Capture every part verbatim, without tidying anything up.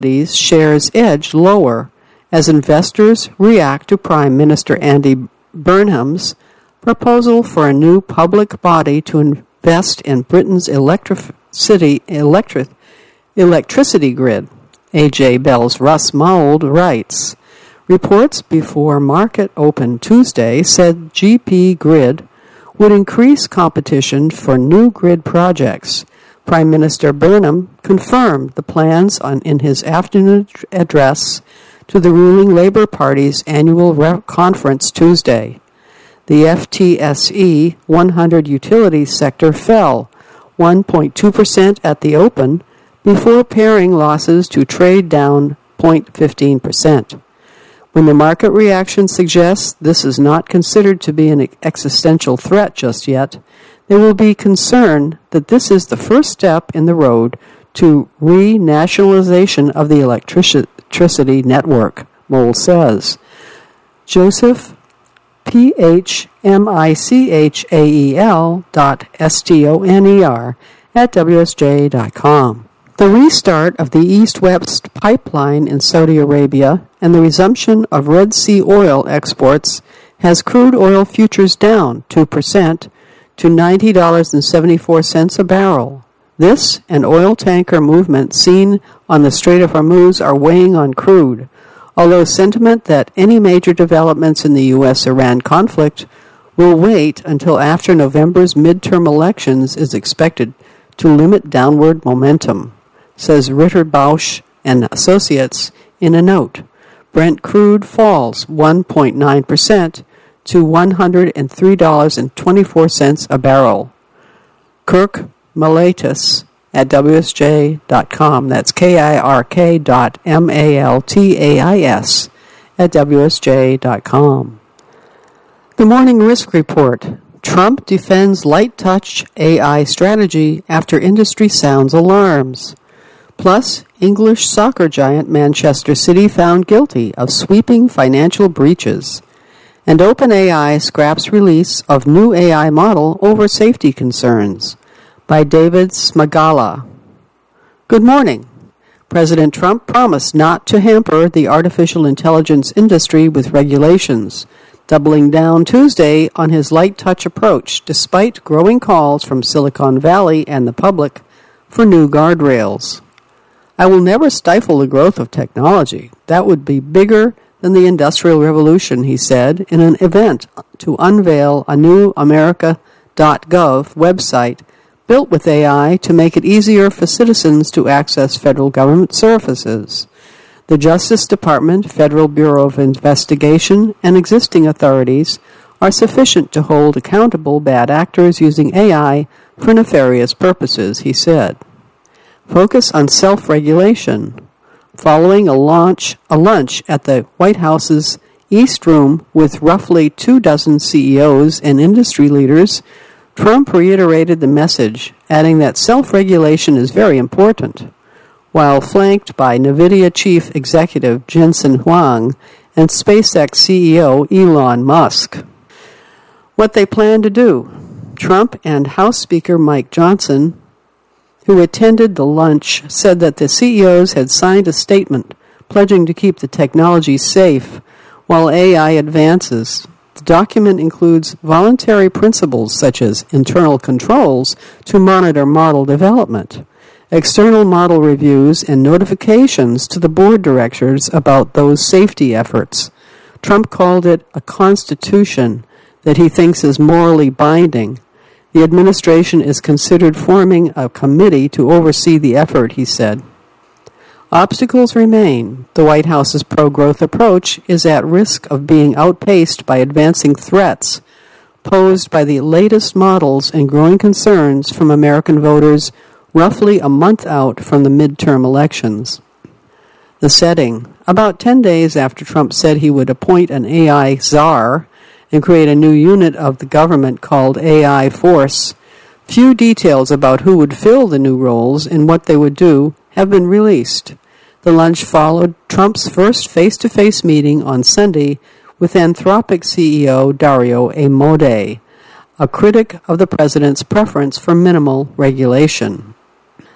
These shares edge lower as investors react to Prime Minister Andy Burnham's proposal for a new public body to invest in Britain's electricity, electric, electricity grid. A J Bell's Russ Mould writes, reports before market open Tuesday said G P Grid would increase competition for new grid projects. Prime Minister Burnham confirmed the plans on, in his afternoon address to the ruling Labour Party's annual re- conference Tuesday. The F T S E one hundred utilities sector fell one point two percent at the open before paring losses to trade down zero point one five percent. When the market reaction suggests this is not considered to be an existential threat just yet, there will be concern that this is the first step in the road to re-nationalization of the electricity network, Mould says. Joseph, P H M I C H A E L dot S T O N E R at W S J dot com. The restart of the East-West pipeline in Saudi Arabia and the resumption of Red Sea oil exports has crude oil futures down two percent to ninety dollars and seventy-four cents a barrel. This and oil tanker movement seen on the Strait of Hormuz are weighing on crude, although sentiment that any major developments in the U S Iran conflict will wait until after November's midterm elections is expected to limit downward momentum, says Ritter Bausch and Associates in a note. Brent crude falls one point nine percent to one hundred three dollars and twenty-four cents a barrel. Kirk Malatis at W S J dot com. That's K I R K dot M A L T A I S at W S J dot com. The Morning Risk Report. Trump defends light touch A I strategy after industry sounds alarms. Plus, English soccer giant Manchester City found guilty of sweeping financial breaches. And OpenAI scraps release of new A I model over safety concerns. By David Smagala. Good morning. President Trump promised not to hamper the artificial intelligence industry with regulations, doubling down Tuesday on his light touch approach despite growing calls from Silicon Valley and the public for new guardrails. I will never stifle the growth of technology. That would be bigger than the Industrial Revolution, he said, in an event to unveil a new America dot gov website built with A I to make it easier for citizens to access federal government services. The Justice Department, Federal Bureau of Investigation, and existing authorities are sufficient to hold accountable bad actors using A I for nefarious purposes, he said. Focus on self-regulation. Following a launch, a lunch at the White House's East Room with roughly two dozen C E Os and industry leaders, Trump reiterated the message, adding that self-regulation is very important, while flanked by NVIDIA chief executive Jensen Huang and SpaceX C E O Elon Musk. What they plan to do. Trump and House Speaker Mike Johnson, who attended the lunch, said that the C E Os had signed a statement pledging to keep the technology safe while A I advances. The document includes voluntary principles such as internal controls to monitor model development, external model reviews, and notifications to the board directors about those safety efforts. Trump called it a constitution that he thinks is morally binding. The administration is considered forming a committee to oversee the effort, he said. Obstacles remain. The White House's pro-growth approach is at risk of being outpaced by advancing threats posed by the latest models and growing concerns from American voters roughly a month out from the midterm elections. The setting. About ten days after Trump said he would appoint an A I czar and create a new unit of the government called A I Force, few details about who would fill the new roles and what they would do have been released. The lunch followed Trump's first face-to-face meeting on Sunday with Anthropic C E O Dario Amodei, a critic of the president's preference for minimal regulation.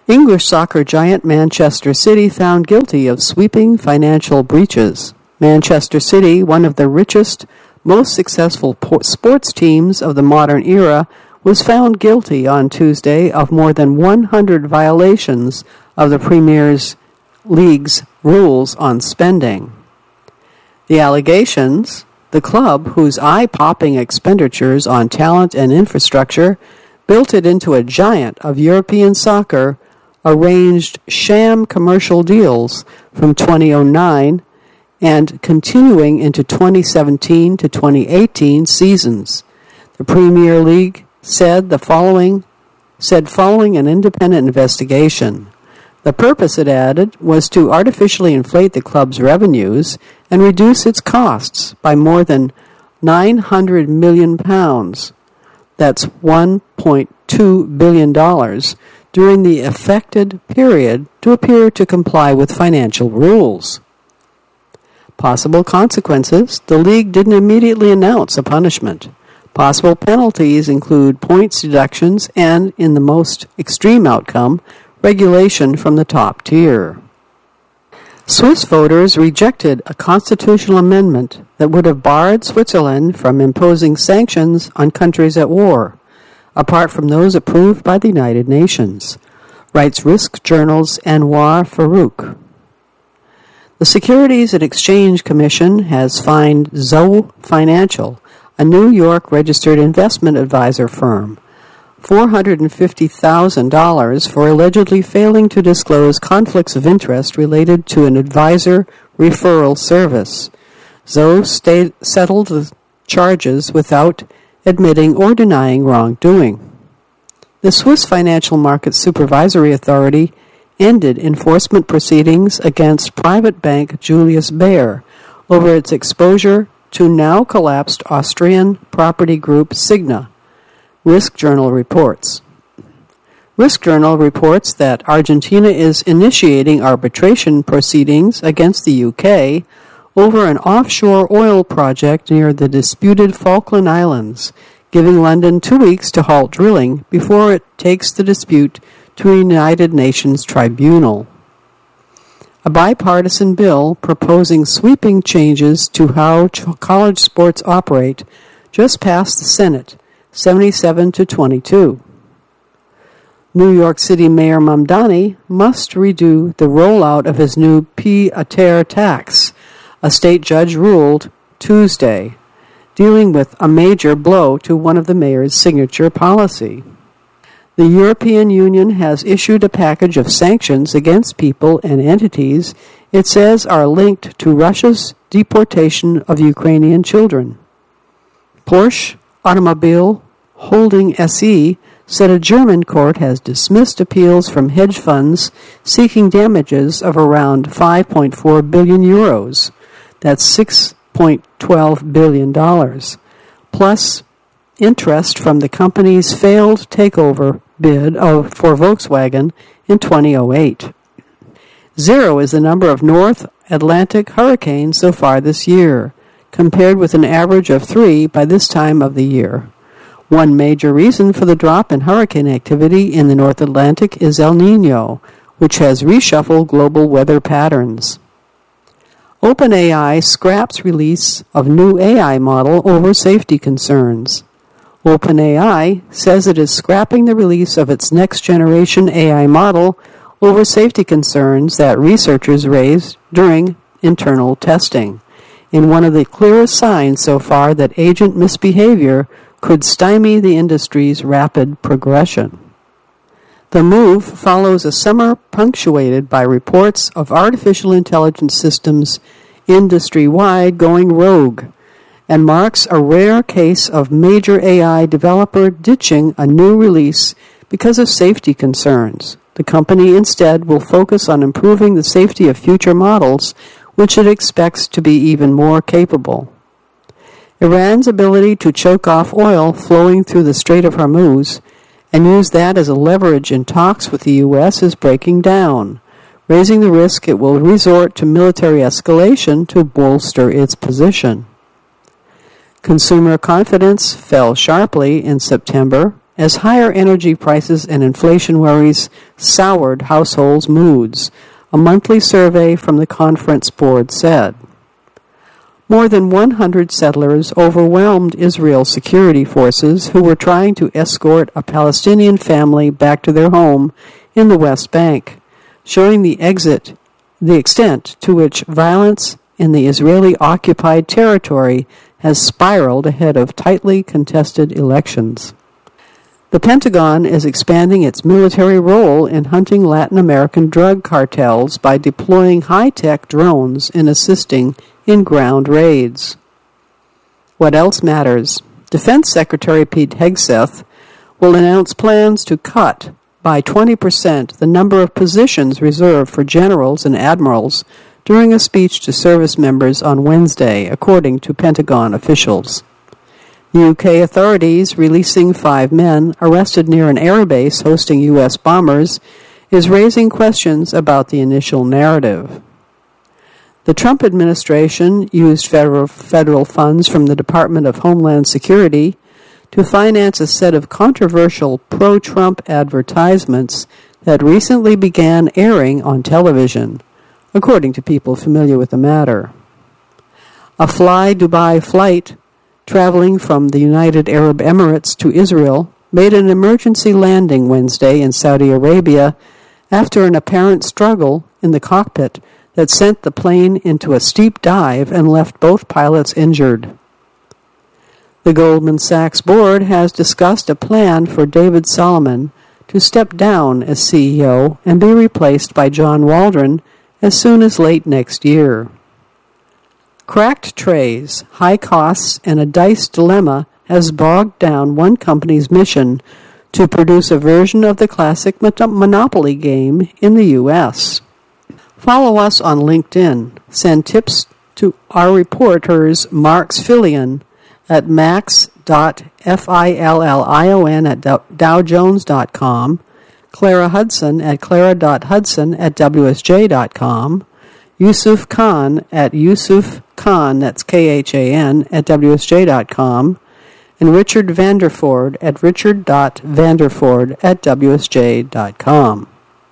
English soccer giant Manchester City found guilty of sweeping financial breaches. Manchester City, one of the richest, most successful sports teams of the modern era, was found guilty on Tuesday of more than one hundred violations of the Premier League's rules on spending. The allegations: the club, whose eye-popping expenditures on talent and infrastructure built it into a giant of European soccer, arranged sham commercial deals from two thousand nine and continuing into twenty seventeen to twenty eighteen seasons. The Premier League said the following said following an independent investigation. The purpose, it added, was to artificially inflate the club's revenues and reduce its costs by more than nine hundred million pounds. That's one point two billion dollars during the affected period to appear to comply with financial rules. Possible consequences: the league didn't immediately announce a punishment. Possible penalties include points deductions and, in the most extreme outcome, regulation from the top tier. Swiss voters rejected a constitutional amendment that would have barred Switzerland from imposing sanctions on countries at war, apart from those approved by the United Nations, writes Risk Journal's Anwar Farouk. The Securities and Exchange Commission has fined Zoe Financial, a New York registered investment advisor firm, four hundred fifty thousand dollars for allegedly failing to disclose conflicts of interest related to an advisor referral service. Zoe stayed, settled the charges without admitting or denying wrongdoing. The Swiss Financial Markets Supervisory Authority ended enforcement proceedings against private bank Julius Baer over its exposure to now collapsed Austrian property group Signa, Risk Journal reports. Risk Journal reports that Argentina is initiating arbitration proceedings against the U K over an offshore oil project near the disputed Falkland Islands, giving London two weeks to halt drilling before it takes the dispute to a United Nations tribunal. A bipartisan bill proposing sweeping changes to how ch- college sports operate just passed the Senate, seventy-seven to twenty-two. New York City Mayor Mamdani must redo the rollout of his new pied-à-terre tax, a state judge ruled Tuesday, dealing with a major blow to one of the mayor's signature policy. The European Union has issued a package of sanctions against people and entities it says are linked to Russia's deportation of Ukrainian children. Porsche Automobile Holding S E said a German court has dismissed appeals from hedge funds seeking damages of around five point four billion euros. That's six point one two billion dollars, plus interest from the company's failed takeover bid of, for Volkswagen in two thousand eight. Zero is the number of North Atlantic hurricanes so far this year, compared with an average of three by this time of the year. One major reason for the drop in hurricane activity in the North Atlantic is El Niño, which has reshuffled global weather patterns. OpenAI scraps release of new A I model over safety concerns. OpenAI says it is scrapping the release of its next-generation A I model over safety concerns that researchers raised during internal testing, in one of the clearest signs so far that agent misbehavior could stymie the industry's rapid progression. The move follows a summer punctuated by reports of artificial intelligence systems industry-wide going rogue, and marks a rare case of major A I developer ditching a new release because of safety concerns. The company instead will focus on improving the safety of future models, which it expects to be even more capable. Iran's ability to choke off oil flowing through the Strait of Hormuz and use that as a leverage in talks with the U S is breaking down, raising the risk it will resort to military escalation to bolster its position. Consumer confidence fell sharply in September as higher energy prices and inflation worries soured households' moods, a monthly survey from the conference board said. More than one hundred settlers overwhelmed Israel's security forces who were trying to escort a Palestinian family back to their home in the West Bank, showing the exit, the extent to which violence in the Israeli-occupied territory has spiraled ahead of tightly contested elections. The Pentagon is expanding its military role in hunting Latin American drug cartels by deploying high-tech drones and assisting in ground raids. What else matters? Defense Secretary Pete Hegseth will announce plans to cut by twenty percent the number of positions reserved for generals and admirals during a speech to service members on Wednesday, according to Pentagon officials. U K authorities releasing five men arrested near an airbase hosting U S bombers is raising questions about the initial narrative. The Trump administration used federal, federal funds from the Department of Homeland Security to finance a set of controversial pro-Trump advertisements that recently began airing on television, according to people familiar with the matter. A Fly Dubai flight traveling from the United Arab Emirates to Israel made an emergency landing Wednesday in Saudi Arabia after an apparent struggle in the cockpit that sent the plane into a steep dive and left both pilots injured. The Goldman Sachs board has discussed a plan for David Solomon to step down as C E O and be replaced by John Waldron as soon as late next year. Cracked trays, high costs, and a dice dilemma has bogged down one company's mission to produce a version of the classic Monopoly game in the U S Follow us on LinkedIn. Send tips to our reporters Marx Fillion at max dot fillion at dow jones dot com, Clara Hudson at clara dot hudson at w s j dot com, Yusuf Khan at Yusuf Khan, that's K H A N, at w s j dot com, and Richard Vanderford at richard dot vanderford at w s j dot com.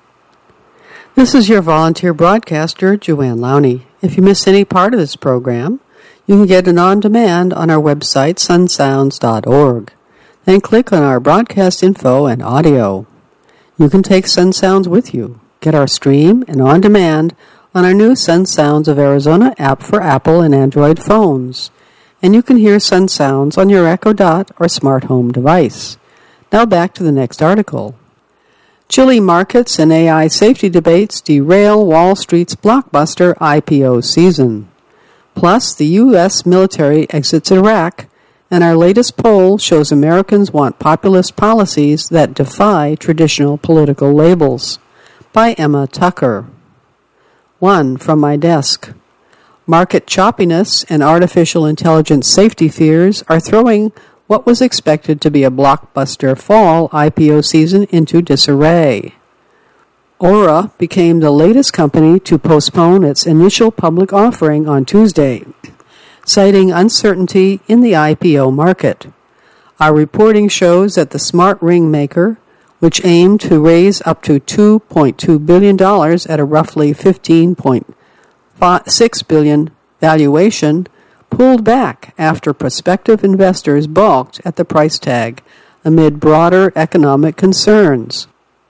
This is your volunteer broadcaster, Joanne Lowney. If you miss any part of this program, you can get it on demand on our website, sun sounds dot org. Then click on our broadcast info and audio. You can take Sun Sounds with you. Get our stream and on demand on our new Sun Sounds of Arizona app for Apple and Android phones. And you can hear Sun Sounds on your Echo Dot or smart home device. Now back to the next article. Chilly markets and A I safety debates derail Wall Street's blockbuster I P O season. Plus, the U S military exits Iraq, and our latest poll shows Americans want populist policies that defy traditional political labels. By Emma Tucker. One from my desk. Market choppiness and artificial intelligence safety fears are throwing what was expected to be a blockbuster fall I P O season into disarray. Aura became the latest company to postpone its initial public offering on Tuesday, citing uncertainty in the I P O market. Our reporting shows that the smart ring maker, which aimed to raise up to two point two billion dollars at a roughly fifteen point six billion dollars valuation, pulled back after prospective investors balked at the price tag amid broader economic concerns.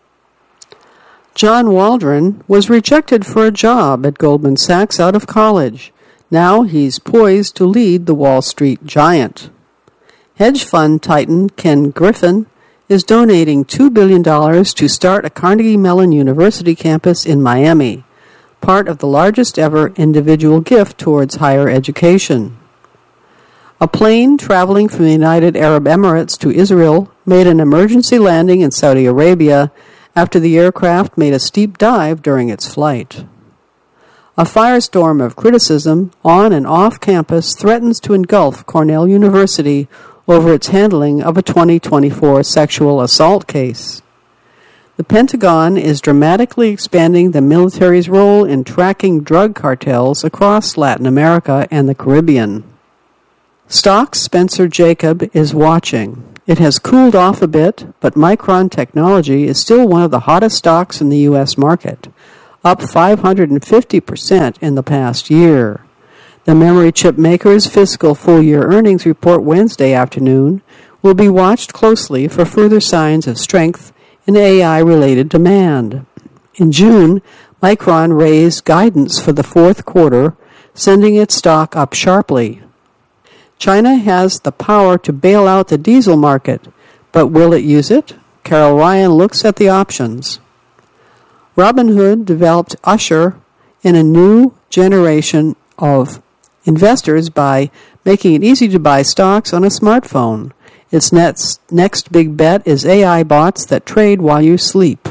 John Waldron was rejected for a job at Goldman Sachs out of college. Now he's poised to lead the Wall Street giant. Hedge fund titan Ken Griffin is donating two billion dollars to start a Carnegie Mellon University campus in Miami, part of the largest ever individual gift towards higher education. A plane traveling from the United Arab Emirates to Israel made an emergency landing in Saudi Arabia after the aircraft made a steep dive during its flight. A firestorm of criticism on and off campus threatens to engulf Cornell University over its handling of a twenty twenty-four sexual assault case. The Pentagon is dramatically expanding the military's role in tracking drug cartels across Latin America and the Caribbean. Stock's Spencer Jacob is watching. It has cooled off a bit, but Micron Technology is still one of the hottest stocks in the U S market, up five hundred fifty percent in the past year. The memory chip maker's fiscal full-year earnings report Wednesday afternoon will be watched closely for further signs of strength in A I-related demand. In June, Micron raised guidance for the fourth quarter, sending its stock up sharply. China has the power to bail out the diesel market, but will it use it? Carol Ryan looks at the options. Robinhood developed Usher in a new generation of investors by making it easy to buy stocks on a smartphone. Its next, next big bet is A I bots that trade while you sleep.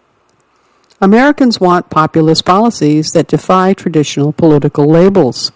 Americans want populist policies that defy traditional political labels.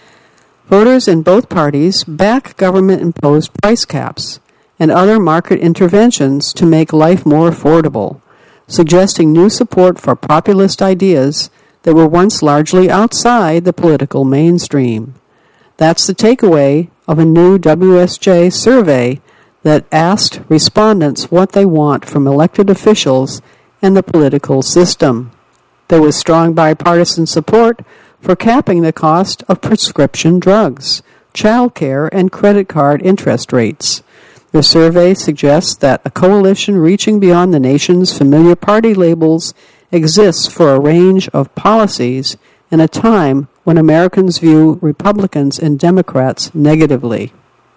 Voters in both parties back government-imposed price caps and other market interventions to make life more affordable, suggesting new support for populist ideas that were once largely outside the political mainstream. That's the takeaway of a new W S J survey that asked respondents what they want from elected officials and the political system. There was strong bipartisan support for capping the cost of prescription drugs, child care, and credit card interest rates. The survey suggests that a coalition reaching beyond the nation's familiar party labels exists for a range of policies in a time when Americans view Republicans and Democrats negatively.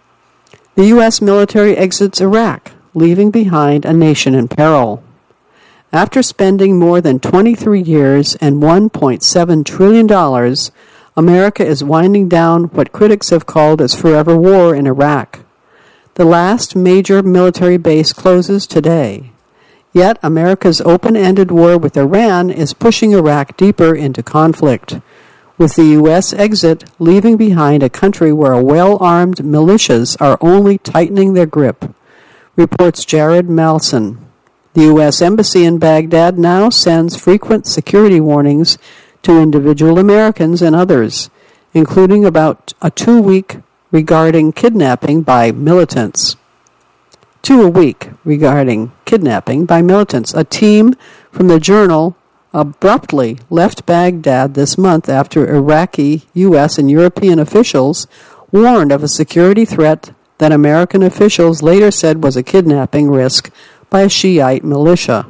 The U S military exits Iraq, leaving behind a nation in peril. After spending more than twenty-three years and one point seven trillion dollars, America is winding down what critics have called its forever war in Iraq. The last major military base closes today. Yet America's open-ended war with Iran is pushing Iraq deeper into conflict, with the U S exit leaving behind a country where well-armed militias are only tightening their grip, reports Jared Malson. The U S Embassy in Baghdad now sends frequent security warnings to individual Americans and others, including about a two-week regarding kidnapping by militants. Two a week regarding kidnapping by militants. A team from the Journal abruptly left Baghdad this month after Iraqi, U S, and European officials warned of a security threat that American officials later said was a kidnapping risk by a Shiite militia.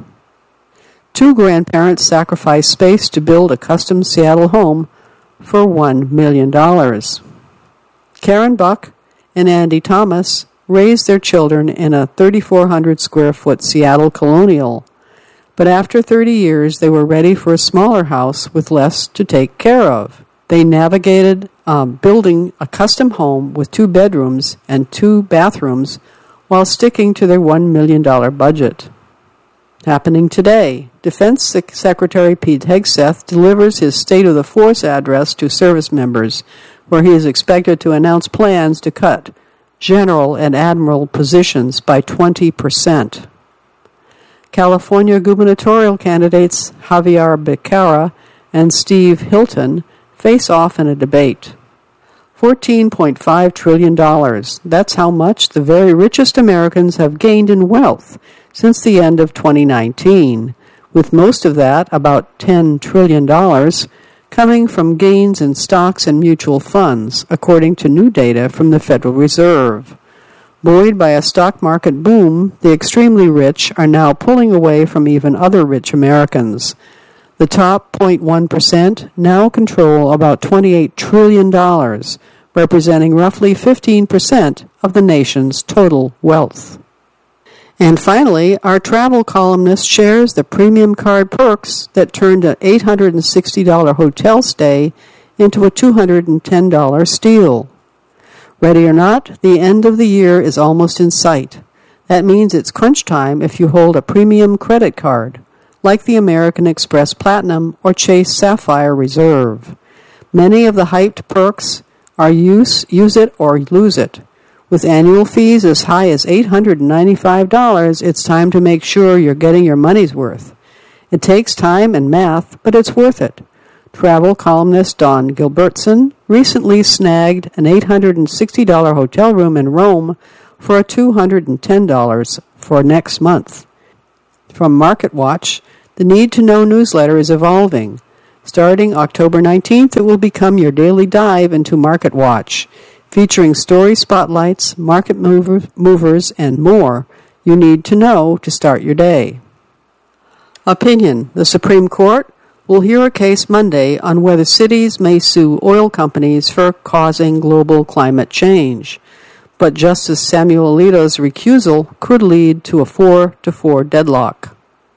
Two grandparents sacrificed space to build a custom Seattle home for one million dollars. Karen Buck and Andy Thomas raised their children in a thirty-four hundred square foot Seattle colonial, but after thirty years they were ready for a smaller house with less to take care of. They navigated um, building a custom home with two bedrooms and two bathrooms while sticking to their one million dollars budget. Happening today, Defense Secretary Pete Hegseth delivers his State of the Force address to service members, where he is expected to announce plans to cut general and admiral positions by twenty percent. California gubernatorial candidates Javier Becerra and Steve Hilton face off in a debate. fourteen point five trillion dollars. That's how much the very richest Americans have gained in wealth since the end of twenty nineteen, with most of that, about ten trillion dollars, coming from gains in stocks and mutual funds, according to new data from the Federal Reserve. Buoyed by a stock market boom, the extremely rich are now pulling away from even other rich Americans. The top zero point one percent now control about twenty-eight trillion dollars, representing roughly fifteen percent of the nation's total wealth. And finally, our travel columnist shares the premium card perks that turned an eight hundred sixty dollars hotel stay into a two hundred ten dollars steal. Ready or not, the end of the year is almost in sight. That means it's crunch time if you hold a premium credit card, like the American Express Platinum or Chase Sapphire Reserve. Many of the hyped perks are use, use it or lose it. With annual fees as high as eight hundred ninety-five dollars, it's time to make sure you're getting your money's worth. It takes time and math, but it's worth it. Travel columnist Don Gilbertson recently snagged an eight hundred sixty dollars hotel room in Rome for two hundred ten dollars for next month. From MarketWatch, the Need to Know newsletter is evolving. Starting October nineteenth, it will become your daily dive into MarketWatch, featuring story spotlights, market mover, movers, and more you need to know to start your day. Opinion. The Supreme Court will hear a case Monday on whether cities may sue oil companies for causing global climate change. But Justice Samuel Alito's recusal could lead to a four to four deadlock.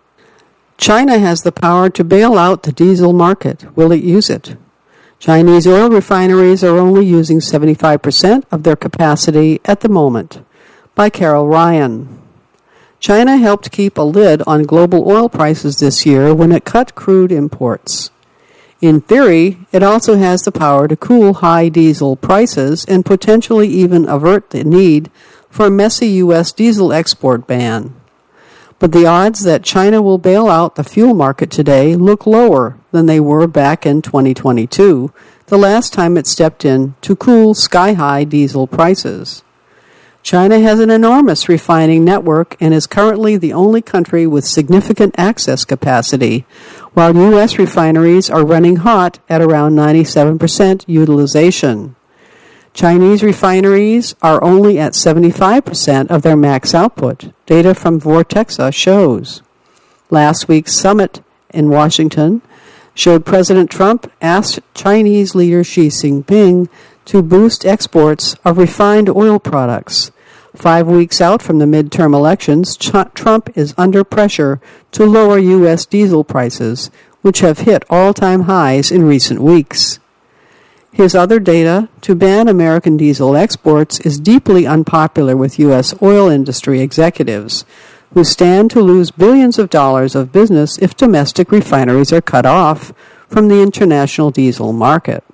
China has the power to bail out the diesel market. Will it use it? Chinese oil refineries are only using seventy-five percent of their capacity at the moment. By Carol Ryan. China helped keep a lid on global oil prices this year when it cut crude imports. In theory, it also has the power to cool high diesel prices and potentially even avert the need for a messy U S diesel export ban. But the odds that China will bail out the fuel market today look lower than they were back in twenty twenty-two, the last time it stepped in to cool sky-high diesel prices. China has an enormous refining network and is currently the only country with significant access capacity, while U S refineries are running hot at around ninety-seven percent utilization. Chinese refineries are only at seventy-five percent of their max output, data from Vortexa shows. Last week's summit in Washington showed President Trump asked Chinese leader Xi Jinping to boost exports of refined oil products. Five weeks out from the midterm elections, Ch- Trump is under pressure to lower U S diesel prices, which have hit all-time highs in recent weeks. His other data to ban American diesel exports is deeply unpopular with U S oil industry executives, who stand to lose billions of dollars of business if domestic refineries are cut off from the international diesel market.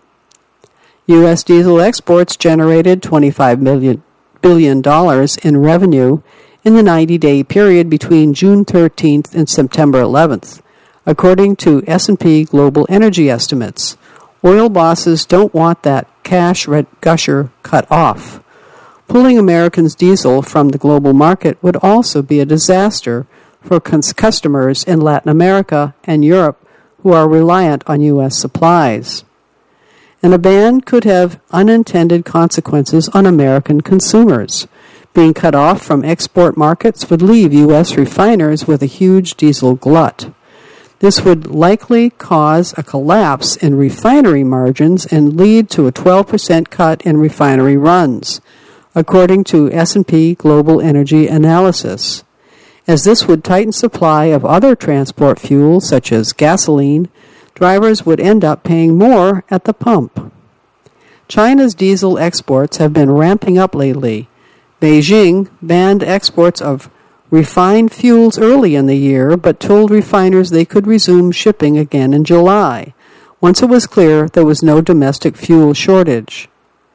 U S diesel exports generated twenty-five billion dollars in revenue in the ninety-day period between June thirteenth and September eleventh, according to S and P Global Energy estimates. Oil bosses don't want that cash red gusher cut off. Pulling Americans' diesel from the global market would also be a disaster for cons- customers in Latin America and Europe who are reliant on U S supplies. And a ban could have unintended consequences on American consumers. Being cut off from export markets would leave U S refiners with a huge diesel glut. This would likely cause a collapse in refinery margins and lead to a twelve percent cut in refinery runs, according to S and P Global Energy Analysis, as this would tighten supply of other transport fuels such as gasoline. Drivers would end up paying more at the pump. China's diesel exports have been ramping up lately. Beijing banned exports of refined fuels early in the year, but told refiners they could resume shipping again in July, once it was clear there was no domestic fuel shortage.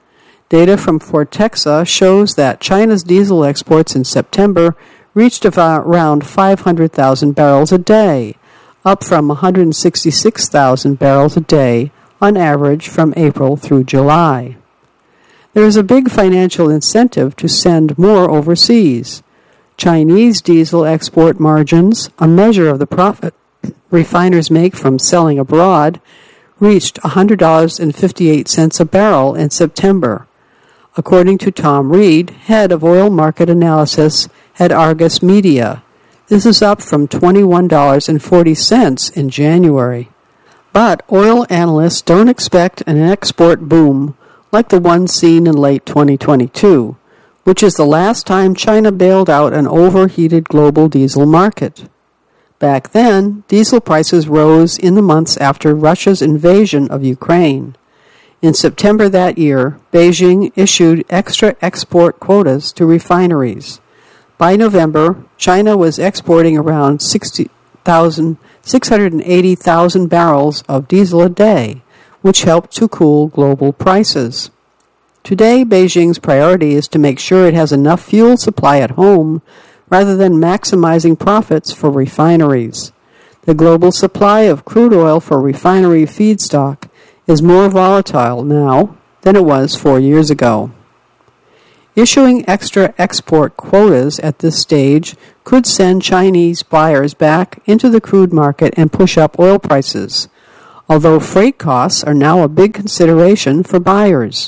Data from Vortexa shows that China's diesel exports in September reached around five hundred thousand barrels a day, up from one hundred sixty-six thousand barrels a day on average from April through July. There is a big financial incentive to send more overseas. Chinese diesel export margins, a measure of the profit refiners make from selling abroad, reached one hundred dollars and fifty-eight cents a barrel in September, according to Tom Reed, head of oil market analysis at Argus Media. This is up from twenty-one dollars and forty cents in January. But oil analysts don't expect an export boom like the one seen in late twenty twenty-two, which is the last time China bailed out an overheated global diesel market. Back then, diesel prices rose in the months after Russia's invasion of Ukraine. In September that year, Beijing issued extra export quotas to refineries. By November, China was exporting around sixty thousand, six hundred eighty thousand barrels of diesel a day, which helped to cool global prices. Today, Beijing's priority is to make sure it has enough fuel supply at home rather than maximizing profits for refineries. The global supply of crude oil for refinery feedstock is more volatile now than it was four years ago. Issuing extra export quotas at this stage could send Chinese buyers back into the crude market and push up oil prices, although freight costs are now a big consideration for buyers.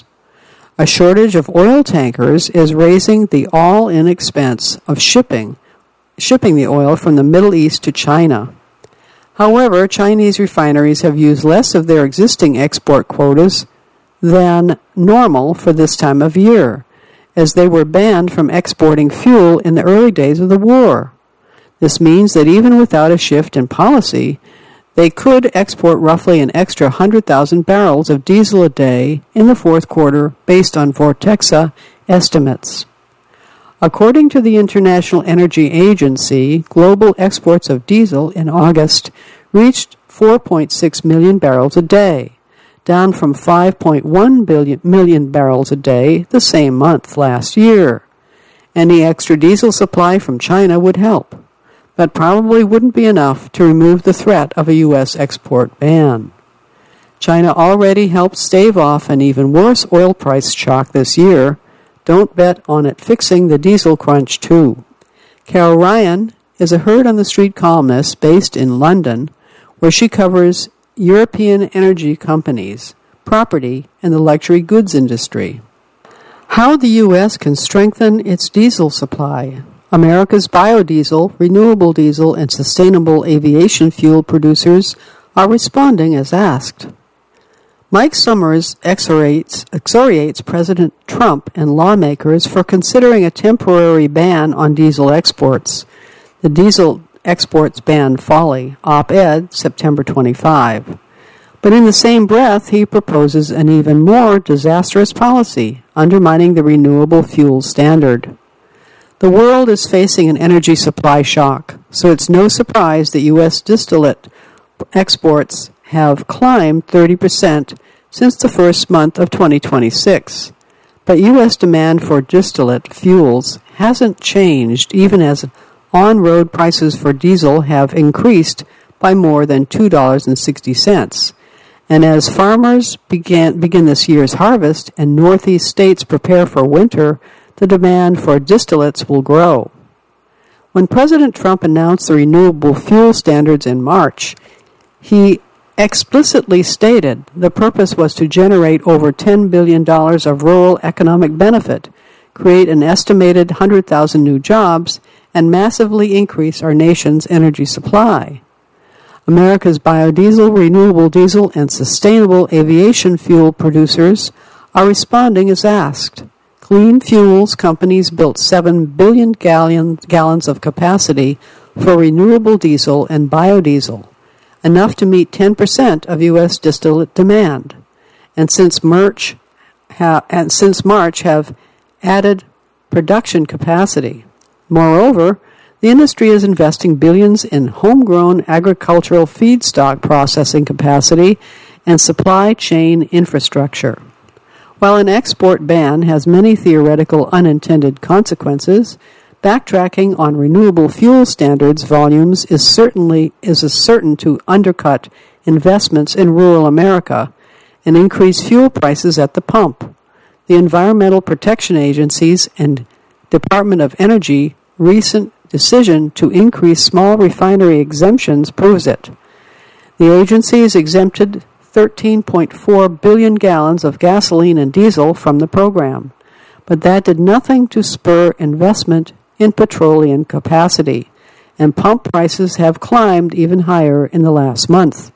A shortage of oil tankers is raising the all-in expense of shipping, shipping the oil from the Middle East to China. However, Chinese refineries have used less of their existing export quotas than normal for this time of year, as they were banned from exporting fuel in the early days of the war. This means that even without a shift in policy, they could export roughly an extra one hundred thousand barrels of diesel a day in the fourth quarter based on Vortexa estimates. According to the International Energy Agency, global exports of diesel in August reached four point six million barrels a day, down from five point one billion, million barrels a day the same month last year. Any extra diesel supply from China would help, but probably wouldn't be enough to remove the threat of a U S export ban. China already helped stave off an even worse oil price shock this year. Don't bet on it fixing the diesel crunch, too. Carol Ryan is a heard-on-the-street columnist based in London, where she covers European energy companies, property, and the luxury goods industry. How the U S can strengthen its diesel supply. America's biodiesel, renewable diesel, and sustainable aviation fuel producers are responding as asked. Mike Summers exhortates, exhortates President Trump and lawmakers for considering a temporary ban on diesel exports. The Diesel Exports Ban Folly, op-ed, September twenty-fifth. But in the same breath, he proposes an even more disastrous policy, undermining the renewable fuel standard. The world is facing an energy supply shock, so it's no surprise that U S distillate exports have climbed thirty percent since the first month of twenty twenty-six. But U S demand for distillate fuels hasn't changed, even as on-road prices for diesel have increased by more than two dollars and sixty cents. And as farmers begin, begin this year's harvest and Northeast states prepare for winter, the demand for distillates will grow. When President Trump announced the renewable fuel standards in March, he explicitly stated the purpose was to generate over ten billion dollars of rural economic benefit, create an estimated one hundred thousand new jobs, and massively increase our nation's energy supply. America's biodiesel, renewable diesel, and sustainable aviation fuel producers are responding as asked. Clean fuels companies built seven billion gallon, gallons of capacity for renewable diesel and biodiesel, enough to meet ten percent of U S distillate demand, and since March, ha- and since March have added production capacity. Moreover, the industry is investing billions in homegrown agricultural feedstock processing capacity and supply chain infrastructure. While an export ban has many theoretical unintended consequences, backtracking on renewable fuel standards volumes is certainly is a certain to undercut investments in rural America and increase fuel prices at the pump. The Environmental Protection Agency's and Department of Energy recent decision to increase small refinery exemptions proves it. The agencies exempted thirteen point four billion gallons of gasoline and diesel from the program, but that did nothing to spur investment in petroleum capacity, and pump prices have climbed even higher in the last month.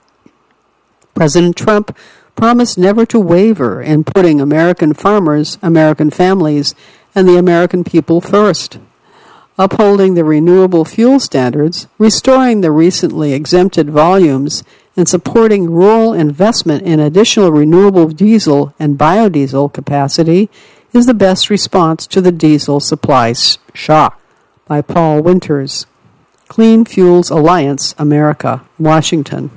President Trump promised never to waver in putting American farmers, American families, and the American people first. Upholding the renewable fuel standards, restoring the recently exempted volumes, and supporting rural investment in additional renewable diesel and biodiesel capacity is the best response to the diesel supply shock. By Paul Winters, Clean Fuels Alliance, America, Washington.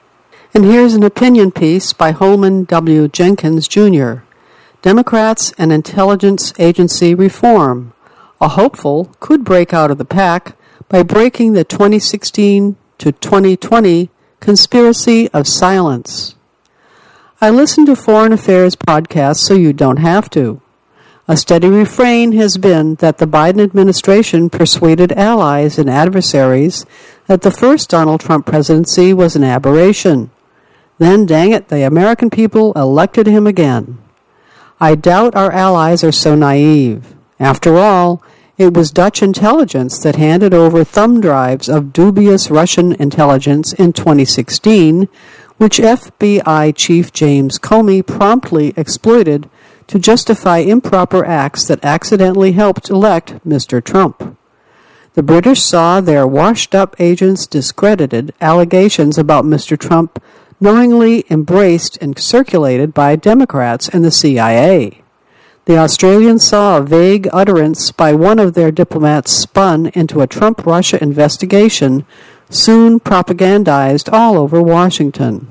And here's an opinion piece by Holman W. Jenkins, Junior Democrats and Intelligence Agency Reform. A hopeful could break out of the pack by breaking the twenty sixteen to twenty twenty conspiracy of silence. I listen to Foreign Affairs podcasts so you don't have to. A steady refrain has been that the Biden administration persuaded allies and adversaries that the first Donald Trump presidency was an aberration. Then, dang it, the American people elected him again. I doubt our allies are so naive. After all, it was Dutch intelligence that handed over thumb drives of dubious Russian intelligence in twenty sixteen, which F B I Chief James Comey promptly exploited to justify improper acts that accidentally helped elect Mister Trump. The British saw their washed-up agents discredited allegations about Mister Trump knowingly embraced and circulated by Democrats and the C I A. The Australians saw a vague utterance by one of their diplomats spun into a Trump-Russia investigation, soon propagandized all over Washington.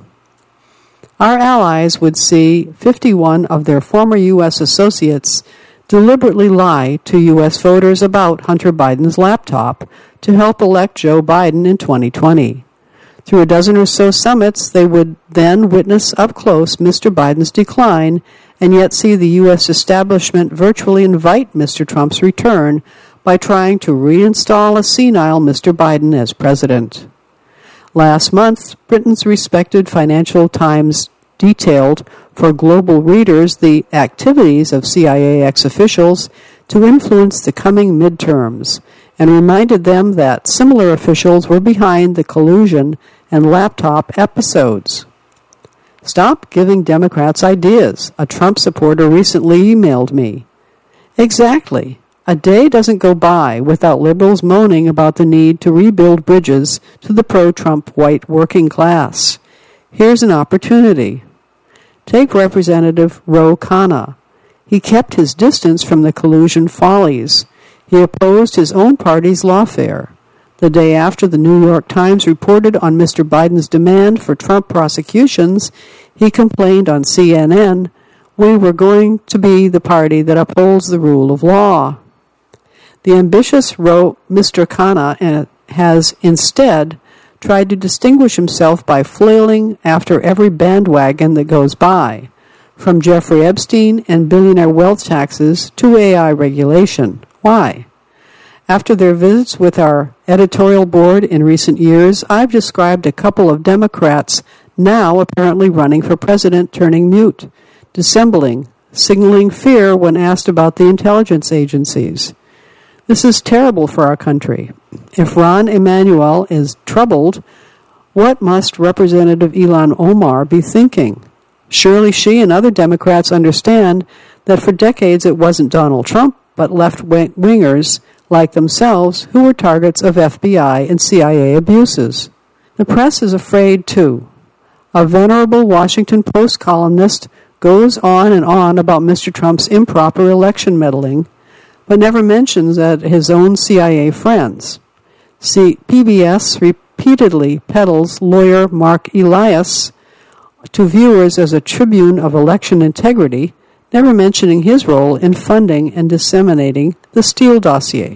Our allies would see fifty-one of their former U S associates deliberately lie to U S voters about Hunter Biden's laptop to help elect Joe Biden in twenty twenty. Through a dozen or so summits, they would then witness up close Mister Biden's decline and yet see the U S establishment virtually invite Mister Trump's return by trying to reinstall a senile Mister Biden as president. Last month, Britain's respected Financial Times detailed for global readers the activities of C I A ex-officials to influence the coming midterms, and reminded them that similar officials were behind the collusion and laptop episodes. Stop giving Democrats ideas, a Trump supporter recently emailed me. Exactly. A day doesn't go by without liberals moaning about the need to rebuild bridges to the pro-Trump white working class. Here's an opportunity. Take Representative Ro Khanna. He kept his distance from the collusion follies. He opposed his own party's lawfare. The day after the New York Times reported on Mister Biden's demand for Trump prosecutions, he complained on C N N, "We were going to be the party that upholds the rule of law." The ambitious Ro, Mister Khanna has instead tried to distinguish himself by flailing after every bandwagon that goes by, from Jeffrey Epstein and billionaire wealth taxes to A I regulation. Why? After their visits with our editorial board in recent years, I've described a couple of Democrats now apparently running for president turning mute, dissembling, signaling fear when asked about the intelligence agencies. This is terrible for our country. If Ron Emanuel is troubled, what must Representative Ilhan Omar be thinking? Surely she and other Democrats understand that for decades it wasn't Donald Trump, but left-wingers like themselves who were targets of F B I and C I A abuses. The press is afraid, too. A venerable Washington Post columnist goes on and on about Mister Trump's improper election meddling, but never mentions that his own C I A friends. See, P B S repeatedly peddles lawyer Mark Elias to viewers as a tribune of election integrity, never mentioning his role in funding and disseminating the Steele dossier.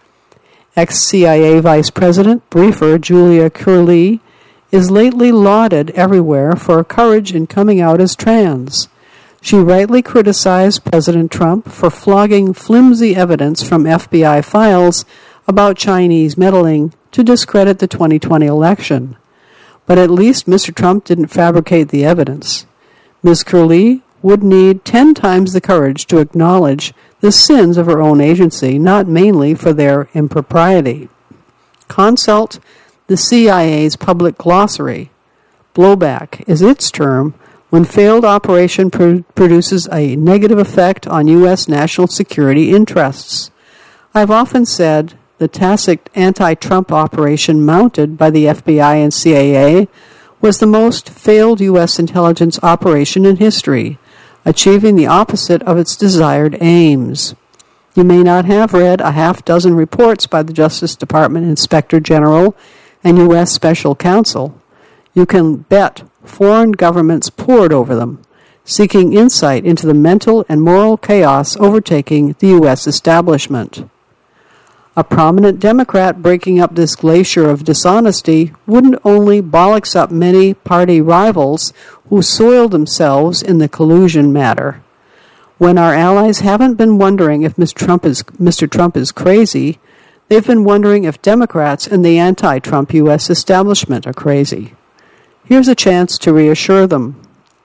Ex-C I A Vice President briefer Julia Curley is lately lauded everywhere for her courage in coming out as trans. She rightly criticized President Trump for flogging flimsy evidence from F B I files about Chinese meddling to discredit the twenty twenty election. But at least Mister Trump didn't fabricate the evidence. Miz Curley would need ten times the courage to acknowledge the sins of her own agency, not mainly for their impropriety. Consult the C I A's public glossary. Blowback is its term when failed operation pr- produces a negative effect on U S national security interests. I've often said the tacit anti-Trump operation mounted by the F B I and C I A was the most failed U S intelligence operation in history, achieving the opposite of its desired aims. You may not have read a half dozen reports by the Justice Department Inspector General and U S Special Counsel. You can bet foreign governments pored over them, seeking insight into the mental and moral chaos overtaking the U S establishment. A prominent Democrat breaking up this glacier of dishonesty wouldn't only bollocks up many party rivals who soiled themselves in the collusion matter. When our allies haven't been wondering if Mister Trump is, Mister Trump is crazy, they've been wondering if Democrats and the anti-Trump U S establishment are crazy. Here's a chance to reassure them.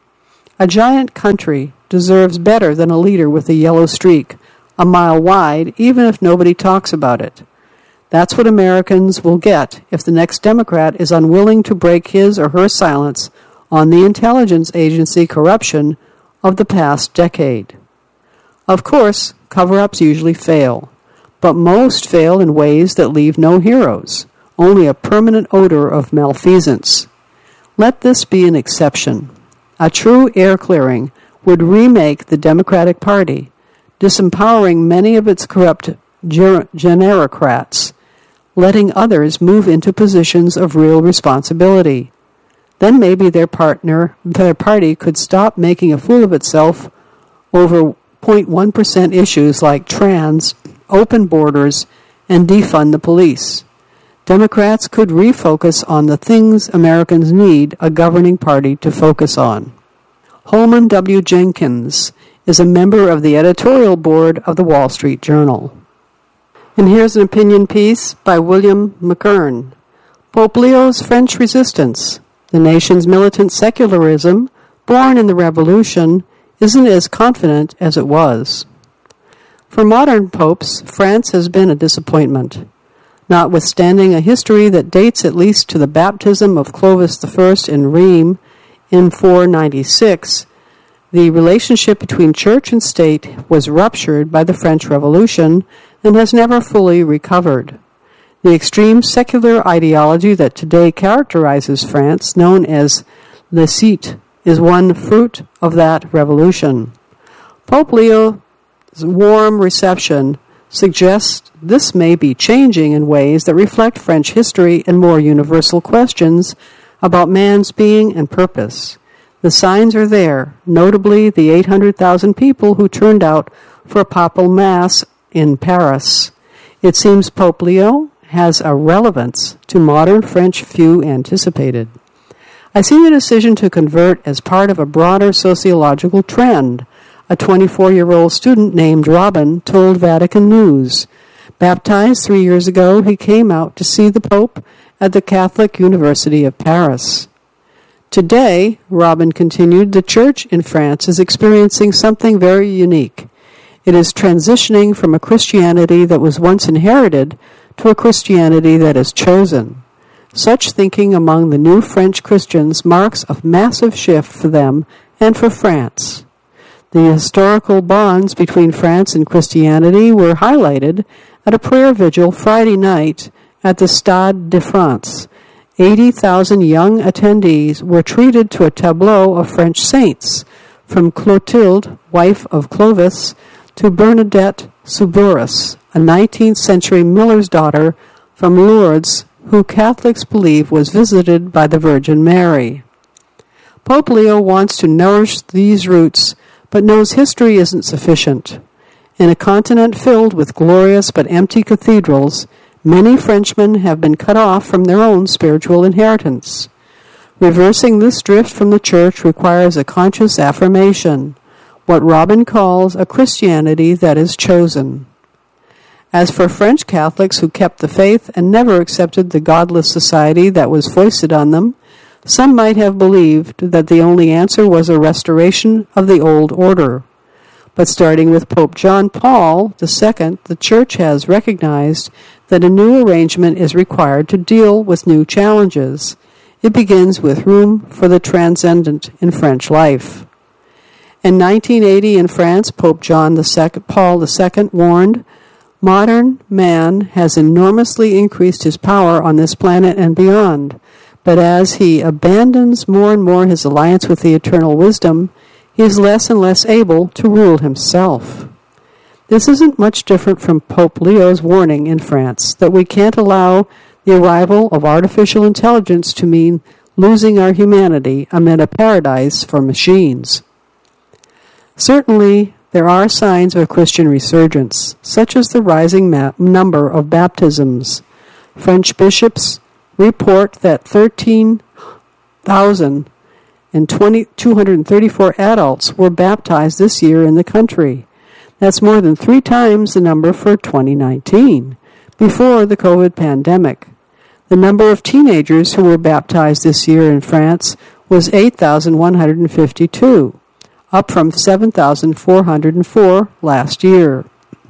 A giant country deserves better than a leader with a yellow streak, a mile wide, even if nobody talks about it. That's what Americans will get if the next Democrat is unwilling to break his or her silence on the intelligence agency corruption of the past decade. Of course, cover-ups usually fail, but most fail in ways that leave no heroes, only a permanent odor of malfeasance. Let this be an exception. A true air clearing would remake the Democratic Party, disempowering many of its corrupt ger- generocrats, letting others move into positions of real responsibility. Then maybe their partner, their party could stop making a fool of itself over zero point one percent issues like trans, open borders, and defund the police. Democrats could refocus on the things Americans need a governing party to focus on. Holman W. Jenkins is a member of the editorial board of the Wall Street Journal. And here's an opinion piece by William McKern. Pope Leo's French resistance, the nation's militant secularism, born in the Revolution, isn't as confident as it was. For modern popes, France has been a disappointment. Notwithstanding a history that dates at least to the baptism of Clovis the First in Rheims in four ninety-six, the relationship between church and state was ruptured by the French Revolution and has never fully recovered. The extreme secular ideology that today characterizes France, known as le Cite, is one fruit of that revolution. Pope Leo's warm reception suggests this may be changing in ways that reflect French history and more universal questions about man's being and purpose. The signs are there, notably the eight hundred thousand people who turned out for a papal mass in Paris. It seems Pope Leo has a relevance to modern French few anticipated. I see the decision to convert as part of a broader sociological trend. A twenty-four-year-old student named Robin told Vatican News. Baptized three years ago, he came out to see the Pope at the Catholic University of Paris. Today, Robin continued, the Church in France is experiencing something very unique. It is transitioning from a Christianity that was once inherited to a Christianity that is chosen. Such thinking among the new French Christians marks a massive shift for them and for France. The historical bonds between France and Christianity were highlighted at a prayer vigil Friday night at the Stade de France. eighty thousand young attendees were treated to a tableau of French saints, from Clotilde, wife of Clovis, to Bernadette Soubirous, a nineteenth century miller's daughter from Lourdes, who Catholics believe was visited by the Virgin Mary. Pope Leo wants to nourish these roots, but knows history isn't sufficient. In a continent filled with glorious but empty cathedrals, many Frenchmen have been cut off from their own spiritual inheritance. Reversing this drift from the Church requires a conscious affirmation, what Robin calls a Christianity that is chosen. As for French Catholics who kept the faith and never accepted the godless society that was foisted on them, some might have believed that the only answer was a restoration of the old order. But starting with Pope John Paul the Second, the Church has recognized that a new arrangement is required to deal with new challenges. It begins with room for the transcendent in French life. In nineteen eighty in France, Pope John the Second, Paul the Second warned, modern man has enormously increased his power on this planet and beyond, but as he abandons more and more his alliance with the eternal wisdom, he is less and less able to rule himself. This isn't much different from Pope Leo's warning in France that we can't allow the arrival of artificial intelligence to mean losing our humanity amid a paradise for machines. Certainly, there are signs of a Christian resurgence, such as the rising ma- number of baptisms. French bishops report that thirteen thousand and two hundred thirty-four adults were baptized this year in the country. That's more than three times the number for twenty nineteen, before the COVID pandemic. The number of teenagers who were baptized this year in France was eight thousand one hundred fifty-two, up from seven thousand four hundred four last year.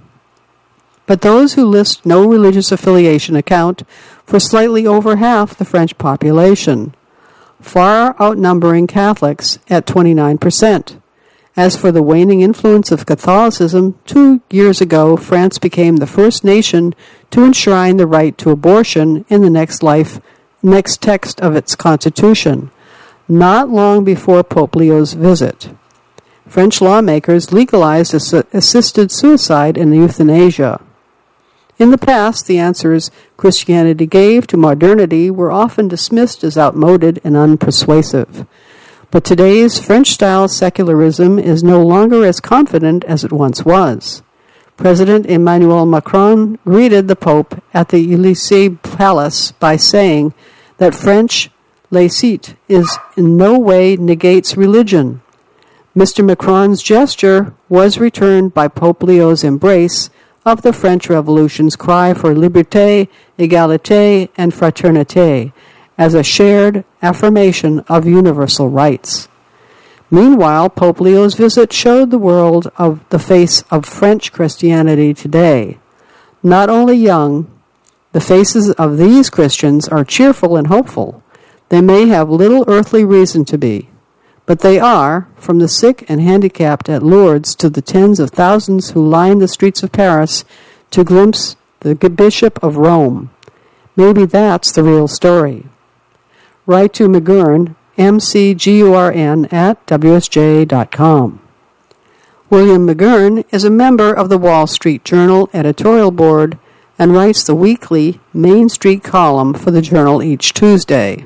But those who list no religious affiliation account for slightly over half the French population, far outnumbering Catholics at twenty-nine percent. As for the waning influence of Catholicism, two years ago, France became the first nation to enshrine the right to abortion in the next life, next text of its constitution, not long before Pope Leo's visit. French lawmakers legalized ass- assisted suicide and euthanasia. In the past, the answers Christianity gave to modernity were often dismissed as outmoded and unpersuasive. But today's French-style secularism is no longer as confident as it once was. President Emmanuel Macron greeted the Pope at the Élysée Palace by saying that French laicite is in no way negates religion. Mister Macron's gesture was returned by Pope Leo's embrace of the French Revolution's cry for liberté, égalité, and fraternité, as a shared affirmation of universal rights. Meanwhile, Pope Leo's visit showed the world of the face of French Christianity today. Not only young, the faces of these Christians are cheerful and hopeful. They may have little earthly reason to be, but they are, from the sick and handicapped at Lourdes to the tens of thousands who line the streets of Paris to glimpse the Bishop of Rome. Maybe that's the real story. Write to McGurn, M C G U R N, at W S J dot com. William McGurn is a member of the Wall Street Journal editorial board and writes the weekly Main Street column for the journal each Tuesday.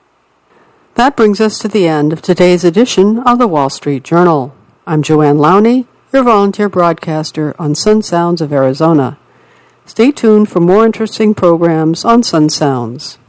That brings us to the end of today's edition of the Wall Street Journal. I'm Joanne Lowney, your volunteer broadcaster on Sun Sounds of Arizona. Stay tuned for more interesting programs on Sun Sounds.